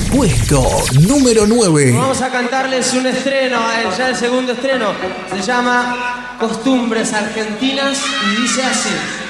Puesto número 9. Vamos a cantarles un estreno, ya el segundo estreno. Se llama Costumbres Argentinas y dice así.